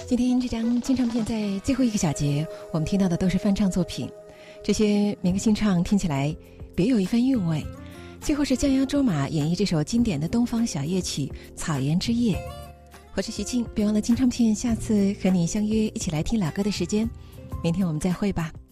今天这张金唱片在最后一个小节，我们听到的都是翻唱作品，这些民歌新唱听起来别有一番韵味。最后是降央卓玛演绎这首经典的东方小夜曲《草原之夜》。我是徐静，别忘了金唱片下次和你相约一起来听老歌的时间。明天我们再会吧。